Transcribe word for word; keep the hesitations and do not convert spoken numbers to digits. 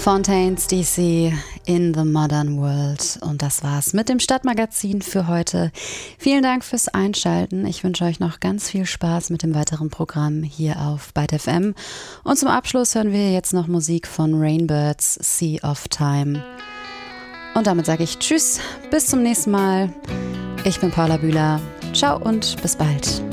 Fontaines D C in the Modern World. Und das war's mit dem Stadtmagazin für heute. Vielen Dank fürs Einschalten. Ich wünsche euch noch ganz viel Spaß mit dem weiteren Programm hier auf Byte F M. Und zum Abschluss hören wir jetzt noch Musik von Rainbirds, Sea of Time. Und damit sage ich Tschüss, bis zum nächsten Mal. Ich bin Paula Bühler. Ciao und bis bald.